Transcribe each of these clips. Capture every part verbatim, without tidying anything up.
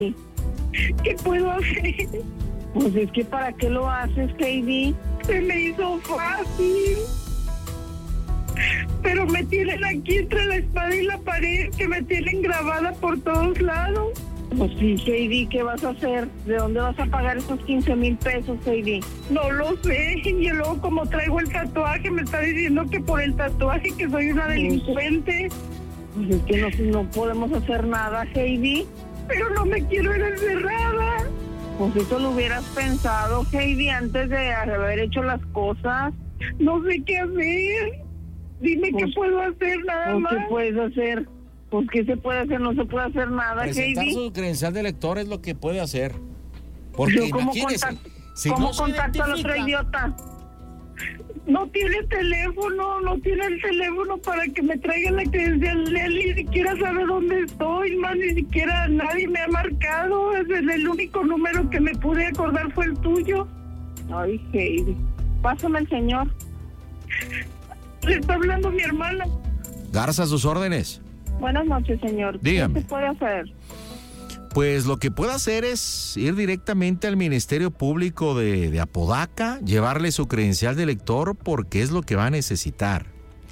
¿Qué puedo hacer? Pues es que ¿para qué lo haces, Heidi? Se me hizo fácil. Pero me tienen aquí entre la espada y la pared, que me tienen grabada por todos lados. Pues sí, Heidi, ¿qué vas a hacer? ¿De dónde vas a pagar esos quince mil pesos, Heidi? No lo sé. Y luego, como traigo el tatuaje, me está diciendo que por el tatuaje que soy una delincuente. Pues es que no, no podemos hacer nada, Heidi. Pero no me quiero ir encerrada. Pues eso lo hubieras pensado, Heidi, antes de haber hecho las cosas. No sé qué hacer. Dime pues, qué puedo hacer, nada pues, más. ¿Qué puedes hacer? Pues qué se puede hacer, no se puede hacer nada, Presentar Heidi. su credencial de lector es lo que puede hacer. Porque Yo, ¿cómo imagínese, contacto, si ¿cómo no se contacto al otro idiota? No tiene teléfono, no tiene el teléfono para que me traiga la credencial. Él ni siquiera sabe dónde estoy, más ni siquiera nadie me ha marcado. Es el, el único número que me pude acordar fue el tuyo. Ay, Heidi, pásame el señor. Le está hablando mi hermana. Garza, a sus órdenes. Buenas noches, señor. Dígame. ¿Qué se puede hacer? Pues lo que puede hacer es ir directamente al Ministerio Público de, de Apodaca, llevarle su credencial de lector porque es lo que va a necesitar.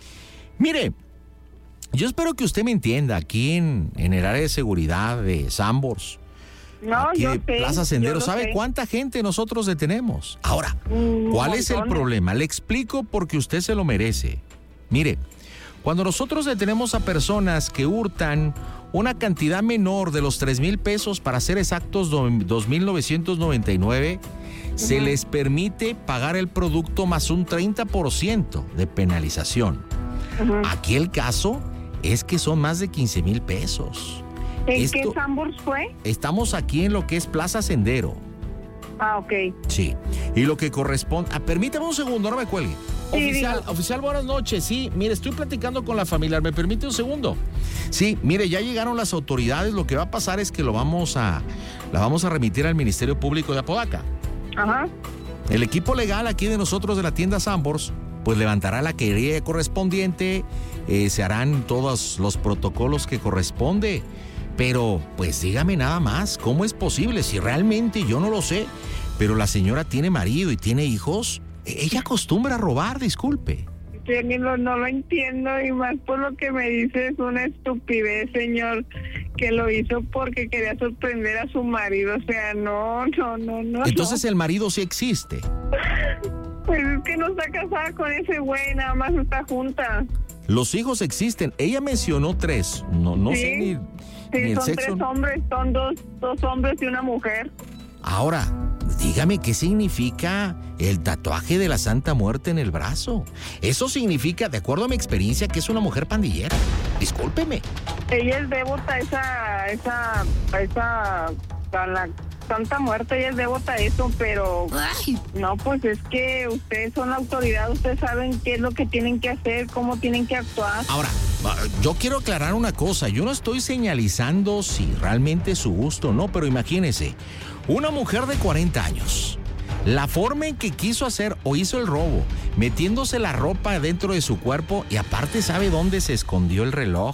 Mire, yo espero que usted me entienda, aquí en, en el área de seguridad de Sanborns, no, aquí yo de sé, Plaza Sendero, ¿sabe sé. cuánta gente nosotros detenemos? Ahora, Un ¿cuál es el montón. problema? Le explico porque usted se lo merece. Mire, cuando nosotros detenemos a personas que hurtan una cantidad menor de los tres mil pesos, para ser exactos, dos mil novecientos noventa y nueve, uh-huh, se les permite pagar el producto más un treinta por ciento de penalización. Uh-huh. Aquí el caso es que son más de quince mil pesos. ¿En Esto, qué Sanborns fue? Estamos aquí en lo que es Plaza Sendero. Ah, ok. Sí, y lo que corresponde... Ah, permítame un segundo, no me cuelgue. Sí, oficial, digo. oficial, buenas noches. Sí, mire, estoy platicando con la familia. ¿Me permite un segundo? Sí, mire, ya llegaron las autoridades. Lo que va a pasar es que lo vamos a... La vamos a remitir al Ministerio Público de Apodaca. Ajá. El equipo legal aquí de nosotros de la tienda Sanborns, pues levantará la querella correspondiente. Eh, se harán todos los protocolos que corresponde. Pero, pues dígame nada más, ¿cómo es posible? Si realmente yo no lo sé, pero la señora tiene marido y tiene hijos, ella acostumbra a robar, disculpe. Sí, no, no lo entiendo, y más por lo que me dice, es una estupidez, señor, que lo hizo porque quería sorprender a su marido. O sea, no, no, no, no. Entonces no. el marido sí existe. Pues es que no está casada con ese güey, nada más está junta. Los hijos existen. Ella mencionó tres. No, no sí, sé ni, sí, ni el son sexo. tres hombres, son dos, dos hombres y una mujer. Ahora, dígame qué significa el tatuaje de la Santa Muerte en el brazo. Eso significa, de acuerdo a mi experiencia, que es una mujer pandillera. Discúlpeme. Ella es devota a esa, esa, a esa, a la Santa Muerte, ella es devota a eso, pero Ay. no, pues es que ustedes son la autoridad, ustedes saben qué es lo que tienen que hacer, cómo tienen que actuar. Ahora, yo quiero aclarar una cosa. Yo no estoy señalizando si realmente es su gusto o no, pero imagínese, una mujer de cuarenta años, la forma en que quiso hacer o hizo el robo, metiéndose la ropa dentro de su cuerpo, y aparte sabe dónde se escondió el reloj.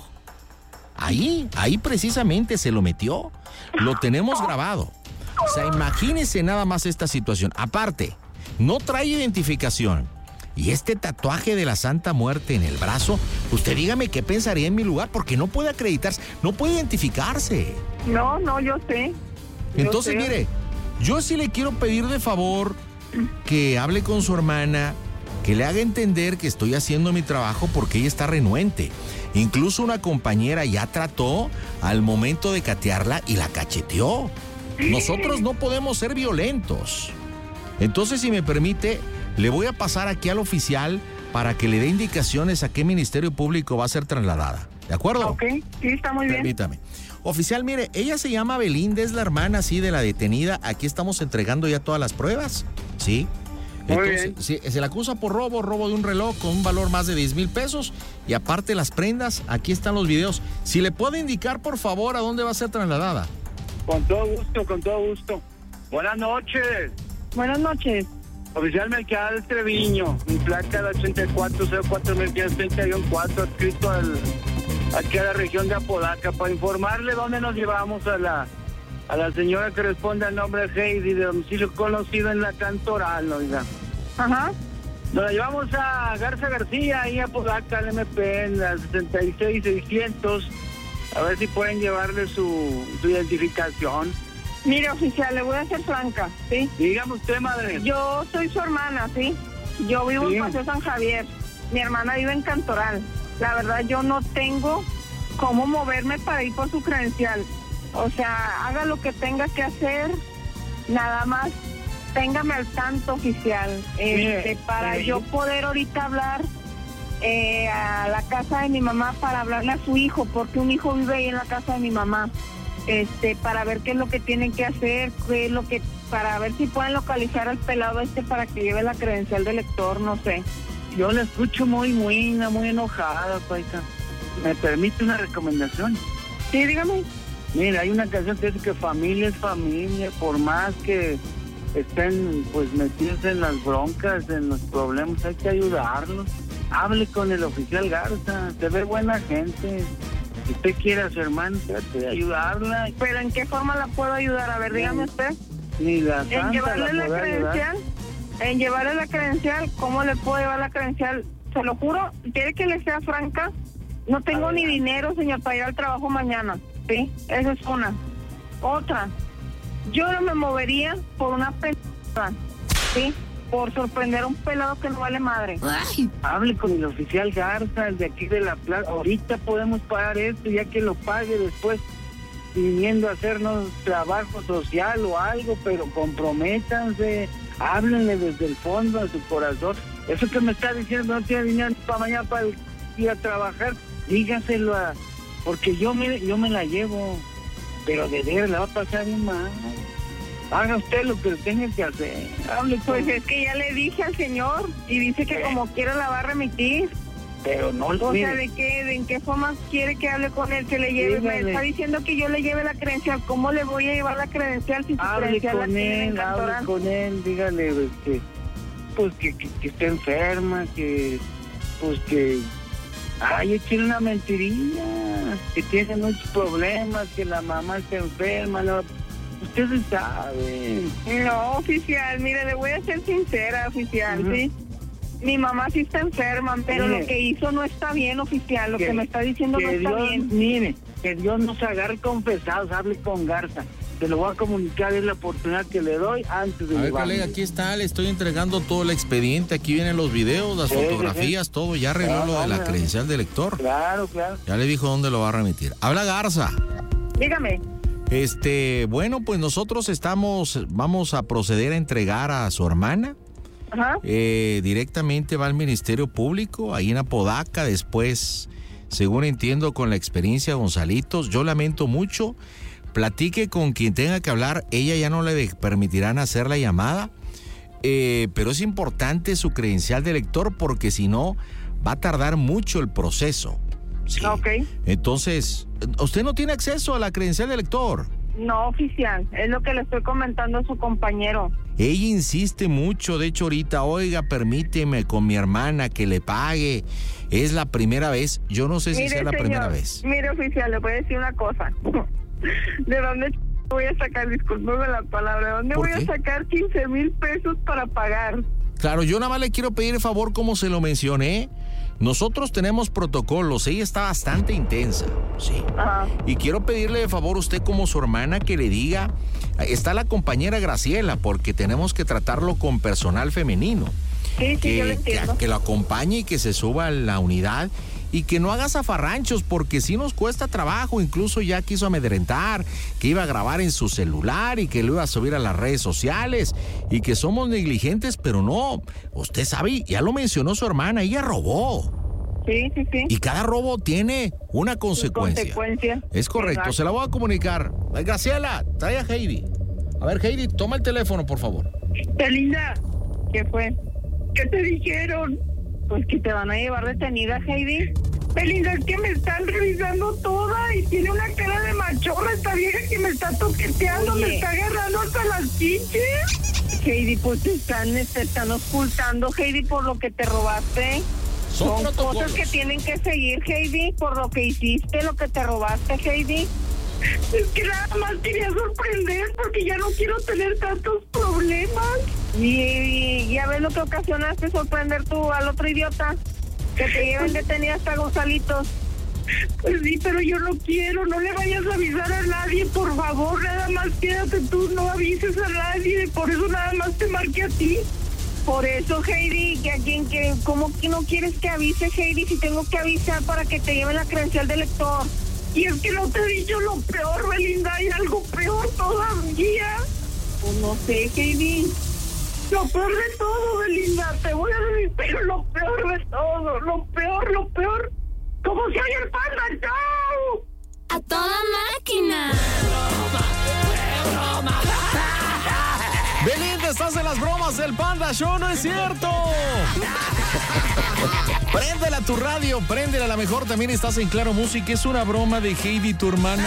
Ahí, ahí precisamente se lo metió. Lo tenemos grabado. O sea, imagínese nada más esta situación. Aparte, no trae identificación. Y este tatuaje de la Santa Muerte en el brazo, usted dígame qué pensaría en mi lugar, porque no puede acreditarse, no puede identificarse. No, no, yo sé. Yo Entonces, sé. mire, yo sí le quiero pedir de favor que hable con su hermana, que le haga entender que estoy haciendo mi trabajo, porque ella está renuente. Incluso una compañera ya trató al momento de catearla y la cacheteó. Nosotros no podemos ser violentos. Entonces, si me permite, le voy a pasar aquí al oficial para que le dé indicaciones a qué Ministerio Público va a ser trasladada. ¿De acuerdo? Ok, sí, está muy bien. Permítame. Oficial, mire, ella se llama Belinda, es la hermana, sí, de la detenida. Aquí estamos entregando ya todas las pruebas, ¿sí? Muy Entonces, bien. sí, se le acusa por robo, robo de un reloj con un valor más de diez mil pesos. Y aparte las prendas, aquí están los videos. Si le puede indicar, por favor, a dónde va a ser trasladada. Con todo gusto, con todo gusto. Buenas noches. Buenas noches. Oficial Melquiades Treviño, mi placa de ochenta y cuatro cero cuatro treinta y cuatro, adscrito al, aquí a la región de Apodaca, para informarle dónde nos llevamos a la a la señora que responde al nombre de Heidi, de domicilio conocido en la Cantoral, oiga. Ajá. Nos la llevamos a Garza García, ahí a Podaca, al M P, en la sesenta y seis seiscientos. A ver si pueden llevarle su, su identificación. Mire, oficial, le voy a ser franca, ¿sí? Dígame usted, madre. Yo soy su hermana, ¿sí? Yo vivo Sí. en Paseo San Javier. Mi hermana vive en Cantoral. La verdad, yo no tengo cómo moverme para ir por su credencial. O sea, haga lo que tenga que hacer, nada más téngame al tanto, oficial, este, Mire, para eh, yo poder ahorita hablar eh, a la casa de mi mamá para hablarle a su hijo, porque un hijo vive ahí en la casa de mi mamá, este, para ver qué es lo que tienen que hacer, qué es lo que, para ver si pueden localizar al pelado este para que lleve la credencial de lector, no sé. Yo la escucho muy, muy, muy enojada, paisa. ¿Me permite una recomendación? Sí, dígame. Mira, hay una canción que dice que familia es familia, por más que estén pues metidos en las broncas, en los problemas, hay que ayudarlos. Hable con el oficial Garza, se ve buena gente. Si usted quiere a su hermano, trate de ayudarla. ¿Pero en qué forma la puedo ayudar? A ver, dígame usted. Ni la En santa llevarle la podrá ayudar. credencial, en llevarle la credencial, ¿cómo le puedo llevar la credencial? Se lo juro, quiere que le sea franca, no tengo ni dinero, señor, para ir al trabajo mañana, ¿sí? Esa es una. Otra, yo no me movería por una pelada, ¿sí? Por sorprender a un pelado que no vale madre. Hable con el oficial Garza, el de aquí de la plaza. Ahorita podemos pagar esto, ya que lo pague después, viniendo a hacernos trabajo social o algo, pero comprométanse, háblenle desde el fondo de su corazón. Eso que me está diciendo, no tiene dinero para mañana para ir a trabajar, dígaselo a... Porque yo me, yo me la llevo, pero de ver la va a pasar bien mal. Haga usted lo que tenga que hacer. Hable con... Pues es que ya le dije al señor y dice que ¿Qué? como quiera la va a remitir. Pero no lo O mire. sea, ¿de qué? ¿De en qué forma quiere que hable con él? Que le lleve, me Dígale. está diciendo que yo le lleve la credencial. ¿Cómo le voy a llevar la credencial si su Hable credencial la con tiene en él, hable Cantoral? con él, dígale pues, que, pues que, que, que está enferma, que, pues que, ay, échale una mentirilla, que tiene muchos problemas, que la mamá está enferma, no, ustedes saben. No, oficial, mire, le voy a ser sincera, oficial, Ujú. ¿sí? Mi mamá sí está enferma, pero Mire. lo que hizo no está bien, oficial. Lo que, me está diciendo no que está Dios, bien. Mire, que Dios nos agarre confesados, hable con Garza. Se lo voy a comunicar, es la oportunidad que le doy antes de A ver, llevarme. colega, aquí está, le estoy entregando todo el expediente, aquí vienen los videos, las Sí, sí, fotografías, todo, ya arregló Claro, lo de la hombre. credencial de lector. Claro, claro. Ya le dijo dónde lo va a remitir. Habla Garza. Dígame. Este, bueno, pues nosotros estamos, vamos a proceder a entregar a su hermana. Ajá. Eh, directamente va al Ministerio Público, ahí en Apodaca, después, según entiendo, con la experiencia de Gonzalitos. Yo lamento mucho, platique con quien tenga que hablar, ella ya no le de- permitirán hacer la llamada, eh, pero es importante su credencial de lector porque si no, va a tardar mucho el proceso. Sí. Ok. Entonces, ¿usted no tiene acceso a la credencial de lector? No, oficial, es lo que le estoy comentando a su compañero. Ella insiste mucho, de hecho ahorita, oiga, permíteme con mi hermana que le pague. Es la primera vez, yo no sé si sea la señor, primera vez. Mire, oficial, le voy a decir una cosa. ¿De dónde ch- voy a sacar, discúlpeme la palabra, de dónde ¿Por voy qué? a sacar quince mil pesos para pagar? Claro, yo nada más le quiero pedir el favor como se lo mencioné. Nosotros tenemos protocolos, ella está bastante intensa, sí. Ajá. Y quiero pedirle de favor a usted como su hermana que le diga, está la compañera Graciela, porque tenemos que tratarlo con personal femenino. Sí, sí, yo lo que, que, entiendo. que lo acompañe y que se suba a la unidad y que no haga zafarranchos porque sí nos cuesta trabajo, incluso ya quiso amedrentar, que iba a grabar en su celular y que lo iba a subir a las redes sociales y que somos negligentes, pero no, usted sabe, ya lo mencionó su hermana, ella robó Sí, sí, sí. y cada robo tiene una consecuencia. Consecuencia. Es correcto, Exacto. se la voy a comunicar. Ay, Graciela, trae a Heidi. A ver, Heidi, toma el teléfono, por favor. Belinda, ¿Qué fue? ¿qué te dijeron? Pues que te van a llevar detenida, Heidi. Belinda, es que me están revisando toda y tiene una cara de machorra esta vieja que me está toqueteando, Oye. me está agarrando hasta las chiches. Heidi, pues te están, te están ocultando, Heidi, por lo que te robaste. Son Son protocolos. cosas que tienen que seguir, Heidi, por lo que hiciste, lo que te robaste, Heidi. Es que nada más quería sorprender porque ya no quiero tener tantos problemas. Y, y ya ves lo que ocasionaste, sorprender tú al otro idiota. Que te lleven detenida hasta Gonzalitos. Pues sí, pero yo no quiero, no le vayas a avisar a nadie, por favor, nada más quédate tú, no avises a nadie, por eso nada más te marqué a ti. Por eso, Heidi, que a quien que, ¿cómo que no quieres que avise, Heidi, si tengo que avisar para que te lleven la credencial de lector? Y es que no te he dicho lo peor, Belinda, hay algo peor todavía. Pues no sé, Heidi. Lo peor de todo, Belinda, te voy a decir, pero lo peor de todo, lo peor, lo peor. ¿Cómo se oye el Panda Show? ¡A toda máquina! Belinda, estás en las bromas del Panda Show, ¿no es cierto? Préndela a tu radio, préndela, a la mejor también estás en Claro Música. Es una broma de Heidi, tu hermana.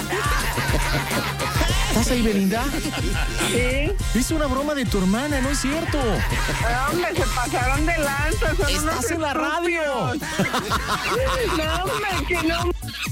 ¿Estás ahí, Belinda? Sí. Es una broma de tu hermana, ¿no es cierto? Hombre, se pasaron de lanza. Son ¡Estás unos en la radio! No, hombre, que no.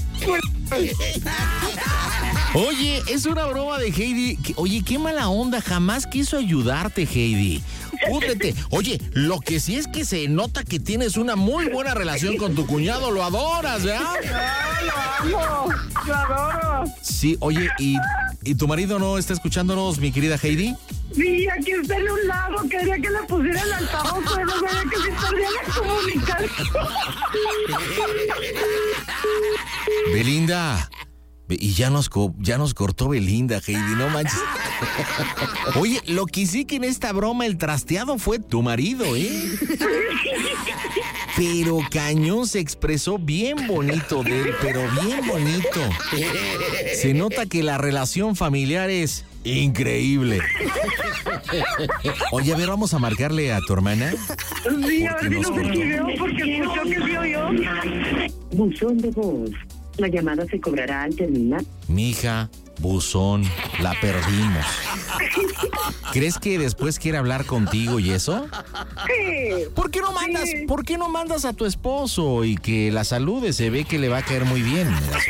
Oye, es una broma de Heidi. Oye, qué mala onda, jamás quiso ayudarte, Heidi. Púdrete. Oye, lo que sí es que se nota que tienes una muy buena relación con tu cuñado, lo adoras, ¿verdad? No, lo amo, lo adoro. Sí, oye, ¿y, ¿y tu marido no está escuchándonos, mi querida Heidi? Sí, aquí está en un lado, quería que le pusiera el altavoz, pero no sabía que se perdía la comunicación. Belinda. Y ya nos, co- ya nos cortó Belinda, Heidi, no manches. Oye, lo que sí que en esta broma el trasteado fue tu marido, ¿eh? Pero cañón, se expresó bien bonito de él, pero bien bonito. Se nota que la relación familiar es increíble. Oye, a ver, vamos a marcarle a tu hermana. Sí, a Porque ver si nos no se cortó. equivocó, porque escuchó que sí oyó. Buzón de voz. La llamada se cobrará al terminar. Mija, buzón, la perdimos. ¿Crees que después quiere hablar contigo y eso? Sí. ¿Por qué no mandas, Sí. ¿por qué no mandas a tu esposo y que la salude? Se ve que le va a caer muy bien.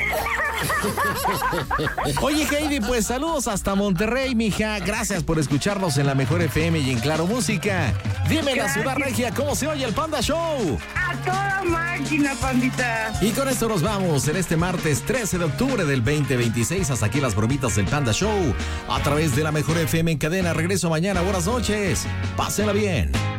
Oye, Heidi, pues saludos hasta Monterrey, mija. Gracias por escucharnos en la Mejor F M y en Claro Música. Dime en la ciudad regia cómo se oye el Panda Show. A toda máquina, pandita. Y con esto nos vamos en este martes trece de octubre del veinte veintiséis. Hasta aquí las bromitas del Panda Show a través de la Mejor F M en cadena. Regreso mañana. Buenas noches. Pásenla bien.